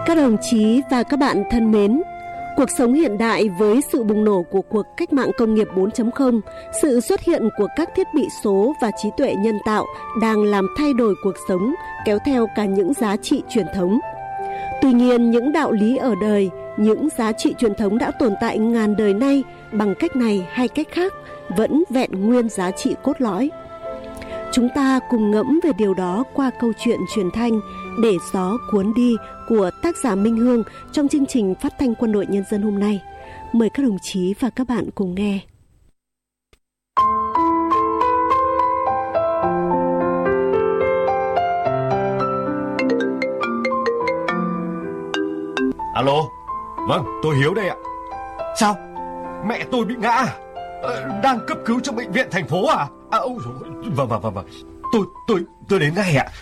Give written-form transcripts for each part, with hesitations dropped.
Các đồng chí và các bạn thân mến, cuộc sống hiện đại với sự bùng nổ của cuộc cách mạng công nghiệp 4.0, sự xuất hiện của các thiết bị số và trí tuệ nhân tạo đang làm thay đổi cuộc sống, kéo theo cả những giá trị truyền thống. Tuy nhiên, những đạo lý ở đời, những giá trị truyền thống đã tồn tại ngàn đời nay bằng cách này hay cách khác vẫn vẹn nguyên giá trị cốt lõi. Chúng ta cùng ngẫm về điều đó qua câu chuyện truyền thanh Để gió cuốn đi của tác giả Minh Hương trong chương trình Phát thanh Quân đội Nhân dân hôm nay. Mời các đồng chí và các bạn cùng nghe. Alo, vâng, tôi Hiếu đây ạ. Sao? Mẹ tôi bị ngã đang cấp cứu trong bệnh viện thành phố à? Vâng. Tôi đến ngay ạ.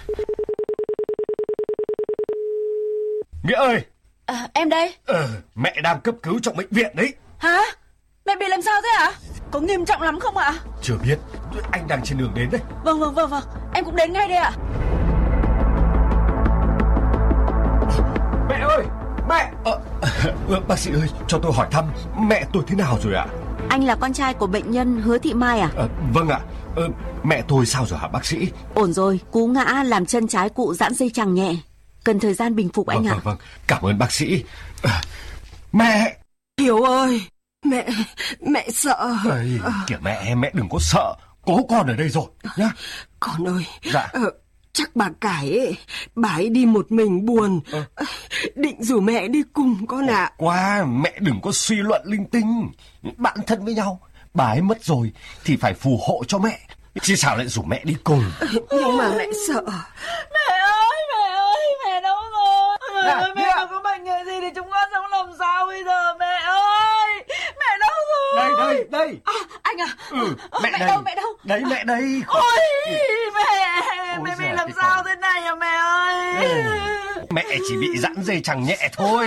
Nghĩa ơi. Em đây. Mẹ đang cấp cứu trong bệnh viện đấy. Hả? Mẹ bị làm sao thế ạ? Có nghiêm trọng lắm không ạ? Chưa biết, anh đang trên đường đến đấy. Vâng, em cũng đến ngay đây ạ. Mẹ ơi, mẹ. Bác sĩ ơi, cho tôi hỏi thăm mẹ tôi thế nào rồi ạ? Anh là con trai của bệnh nhân Hứa Thị Mai à? Vâng ạ. Mẹ tôi sao rồi hả bác sĩ? Ổn rồi, cú ngã làm chân trái cụ giãn dây chằng nhẹ, cần thời gian bình phục anh ạ. Vâng, cảm ơn bác sĩ. Mẹ. Hiếu ơi, mẹ sợ. Kìa mẹ đừng có sợ, có con ở đây rồi nhá. Con ơi. Dạ. Chắc bà Cải ấy, bà ấy đi một mình buồn, định rủ mẹ đi cùng con ạ. Quá, mẹ đừng có suy luận linh tinh. Bạn thân với nhau, bà ấy mất rồi thì phải phù hộ cho mẹ, chứ sao lại rủ mẹ đi cùng. Nhưng mà mẹ sợ. Mẹ đâu rồi? Mẹ mà có bệnh gì thì chúng con sống làm sao bây giờ mẹ ơi? Mẹ đâu rồi? Đây. Anh à? Mẹ đâu? Đấy, mẹ đây. Ôi, mẹ bị làm sao thế này à mẹ ơi? Mẹ chỉ bị giãn dây chằng nhẹ thôi.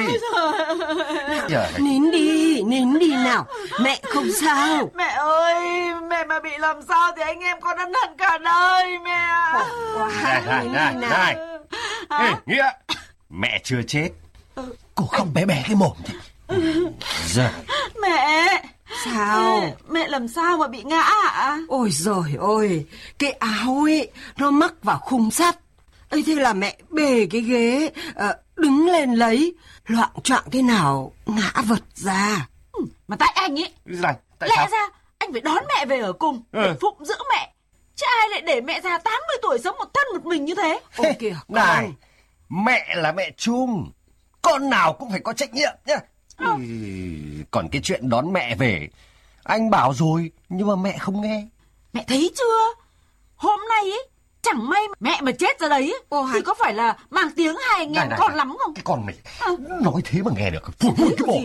Nín đi nào, mẹ không sao. Mẹ ơi, mẹ mà bị làm sao thì anh em con ân hận cả đời mẹ. Này. Ê, Nghĩa, mẹ chưa chết. Cô không bé cái mồm thế. Giờ. Mẹ. Sao? Mẹ làm sao mà bị ngã ạ? Ôi giời ơi, cái áo ấy nó mắc vào khung sắt. Ấy thế là mẹ bề cái ghế, đứng lên lấy, loạng choạng thế nào ngã vật ra. Mà tại anh ấy. Tại lẽ sao? ra anh phải đón mẹ về ở cùng để phụng dưỡng mẹ. Chứ ai lại để mẹ già 80 tuổi sống một thân một mình như thế. Ôi kìa này, mẹ là mẹ chung, con nào cũng phải có trách nhiệm nhá. Còn cái chuyện đón mẹ về, anh bảo rồi nhưng mà mẹ không nghe. Mẹ thấy chưa? Hôm nay ấy, chẳng may mẹ mà chết ra đấy thì có phải là mang tiếng hai anh em con lắm không? Cái con này nói thế mà nghe được. Phủi cái bộ.